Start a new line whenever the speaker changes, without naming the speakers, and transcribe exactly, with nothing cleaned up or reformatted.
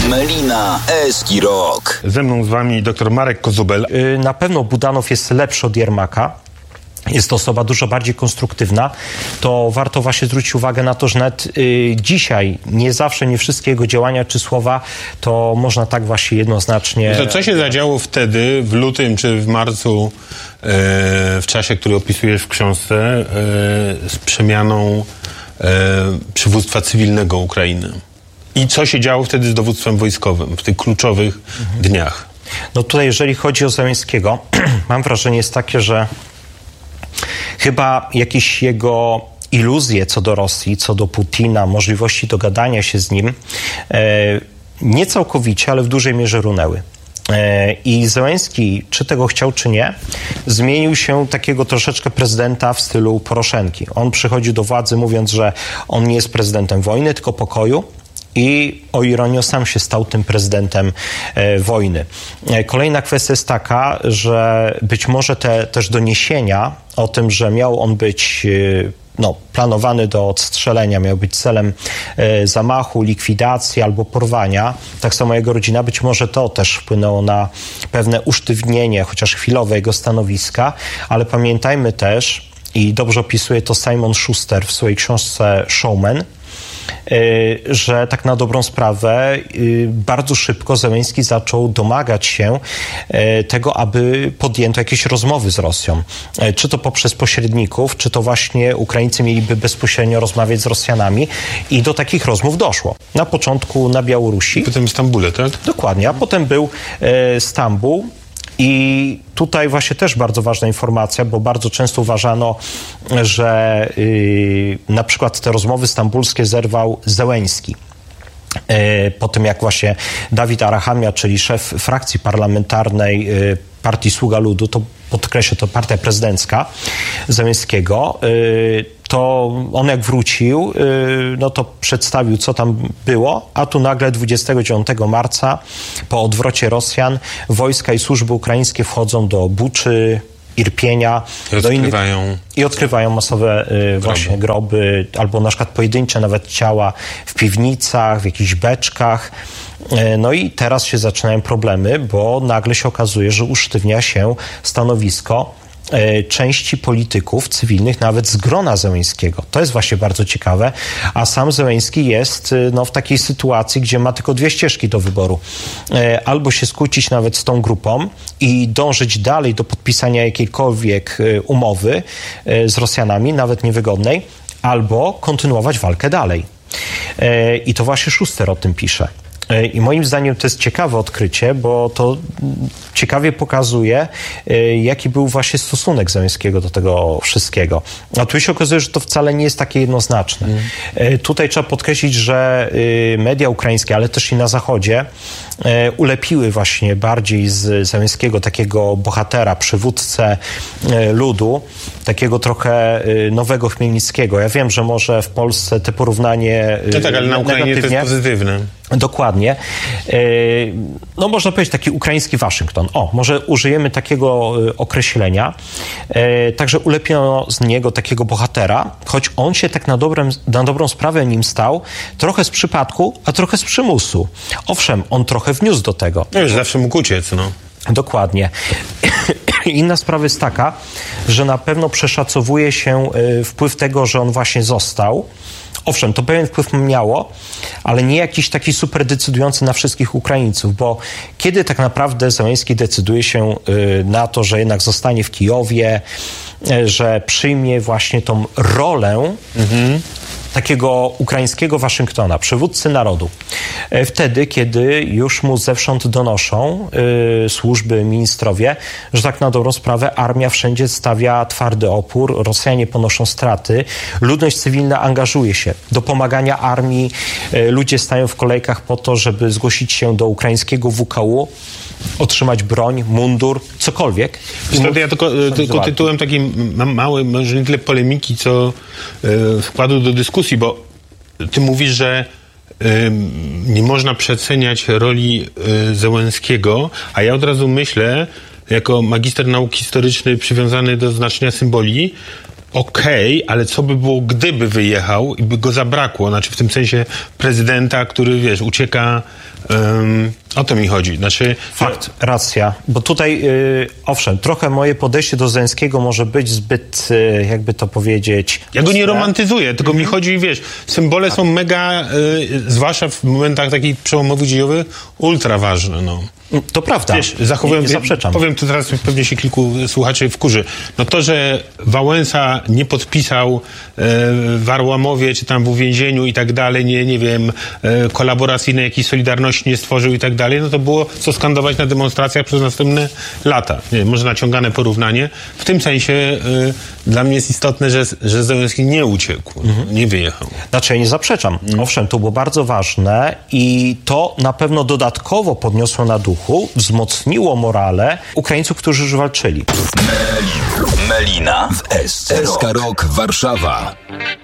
Melina Eski Rock.
Ze mną z wami dr Marek Kozubel.
Na pewno Budanow jest lepszy od Jermaka. Jest to osoba dużo bardziej konstruktywna, to warto właśnie zwrócić uwagę na to, że nawet y, dzisiaj nie zawsze, nie wszystkie jego działania czy słowa to można tak właśnie jednoznacznie...
To co się zadziało wtedy, w lutym czy w marcu, e, w czasie, który opisujesz w książce, e, z przemianą e, przywództwa cywilnego Ukrainy? I co się działo wtedy z dowództwem wojskowym w tych kluczowych mhm. dniach?
No tutaj, jeżeli chodzi o Zełenskiego, mam wrażenie jest takie, że chyba jakieś jego iluzje co do Rosji, co do Putina, możliwości dogadania się z nim, e, nie całkowicie, ale w dużej mierze runęły. E, I Zełenski, czy tego chciał, czy nie, zmienił się takiego troszeczkę prezydenta w stylu Poroszenki. On przychodził do władzy mówiąc, że on nie jest prezydentem wojny, tylko pokoju. I o ironio sam się stał tym prezydentem e, wojny. E, kolejna kwestia jest taka, że być może te też doniesienia o tym, że miał on być e, no, planowany do odstrzelenia, miał być celem e, zamachu, likwidacji albo porwania, tak samo jego rodzina, być może to też wpłynęło na pewne usztywnienie, chociaż chwilowe jego stanowiska, ale pamiętajmy też, i dobrze opisuje to Simon Schuster w swojej książce Showman, że tak na dobrą sprawę bardzo szybko Zełenski zaczął domagać się tego, aby podjęto jakieś rozmowy z Rosją. Czy to poprzez pośredników, czy to właśnie Ukraińcy mieliby bezpośrednio rozmawiać z Rosjanami i do takich rozmów doszło. Na początku na Białorusi.
Potem w Stambule, tak?
Dokładnie, a potem był Stambuł. I tutaj właśnie też bardzo ważna informacja, bo bardzo często uważano, że yy, na przykład te rozmowy stambulskie zerwał Zełenski. Yy, po tym jak właśnie Dawid Arahamia, czyli szef frakcji parlamentarnej yy, Partii Sługa Ludu, to podkreślę, to partia prezydencka Zełenskiego, yy, to on jak wrócił, yy, no to przedstawił, co tam było, a tu nagle dwudziestego dziewiątego marca po odwrocie Rosjan wojska i służby ukraińskie wchodzą do Buczy, Irpienia
I odkrywają,
do innych, i odkrywają masowe y, właśnie groby, albo na przykład pojedyncze nawet ciała w piwnicach, w jakichś beczkach. Y, no i teraz się zaczynają problemy, bo nagle się okazuje, że usztywnia się stanowisko y, części polityków cywilnych, nawet z grona Zełenskiego. To jest właśnie bardzo ciekawe, a sam Zełenski jest y, no, w takiej sytuacji, gdzie ma tylko dwie ścieżki do wyboru. Y, albo się skłócić nawet z tą grupą i dążyć dalej do podpisania jakiejkolwiek y, umowy y, z Rosjanami, nawet niewygodnej, albo kontynuować walkę dalej. Y, I to właśnie Schuster o tym pisze. I moim zdaniem to jest ciekawe odkrycie, bo to ciekawie pokazuje, jaki był właśnie stosunek Zełenskiego do tego wszystkiego. A tu się okazuje, że to wcale nie jest takie jednoznaczne. Mm. Tutaj trzeba podkreślić, że media ukraińskie, ale też i na Zachodzie ulepiły właśnie bardziej z Zełenskiego takiego bohatera, przywódcę ludu, takiego trochę nowego Chmielnickiego. Ja wiem, że może w Polsce te porównanie
no tak, ale na Ukrainie to jest pozytywne.
Dokładnie. No można powiedzieć taki ukraiński Waszyngton. O, może użyjemy takiego określenia. Także ulepiono z niego takiego bohatera, choć on się tak na, dobrem, na dobrą sprawę nim stał trochę z przypadku, a trochę z przymusu. Owszem, on trochę wniósł do tego.
No już zawsze mógł uciec, no.
Dokładnie. Inna sprawa jest taka, że na pewno przeszacowuje się wpływ tego, że on właśnie został. Owszem, to pewien wpływ miało, ale nie jakiś taki super decydujący na wszystkich Ukraińców, bo kiedy tak naprawdę Zełenski decyduje się na to, że jednak zostanie w Kijowie, że przyjmie właśnie tą rolę mhm. takiego ukraińskiego Waszyngtona, przywódcy narodu. Wtedy, kiedy już mu zewsząd donoszą y, służby, ministrowie, że tak na dobrą sprawę armia wszędzie stawia twardy opór, Rosjanie ponoszą straty, ludność cywilna angażuje się do pomagania armii, y, ludzie stają w kolejkach po to, żeby zgłosić się do ukraińskiego W K U, otrzymać broń, mundur, cokolwiek.
Wtedy ja tylko, tylko tytułem takiej małej, może nie tyle polemiki, co y, wkładu do dyskusji, bo ty mówisz, że y, nie można przeceniać roli y, Zełenskiego, a ja od razu myślę, jako magister nauk historyczny przywiązany do znaczenia symboli, okej, okay, ale co by było, gdyby wyjechał i by go zabrakło? Znaczy w tym sensie prezydenta, który, wiesz, ucieka Um, o to mi chodzi. Znaczy,
Fakt, racja. Bo tutaj, yy, owszem, trochę moje podejście do Zełenskiego może być zbyt, yy, jakby to powiedzieć...
Ja go nie
ostre.
romantyzuję, tylko mm-hmm. mi chodzi, wiesz, symbole tak. są mega, yy, zwłaszcza w momentach takich przełomowych, dziejowych, ultra ważne, no.
To prawda,
wiesz, zachowuję,
nie, nie zaprzeczam.
Powiem tu teraz, pewnie się kilku słuchaczy wkurzy. No to, że Wałęsa nie podpisał e, w Arłamowie, czy tam w uwięzieniu i tak dalej, nie, nie wiem, e, kolaboracyjnej jakiejś Solidarności nie stworzył i tak dalej, no to było co skandować na demonstracjach przez następne lata. Nie wiem, może naciągane porównanie. W tym sensie e, dla mnie jest istotne, że, że Zełenski nie uciekł, mhm. nie wyjechał.
Znaczy, ja nie zaprzeczam. Mhm. Owszem, to było bardzo ważne i to na pewno dodatkowo podniosło na duchu, wzmocniło morale Ukraińców, którzy już walczyli.
Melina w S K Rock Warszawa.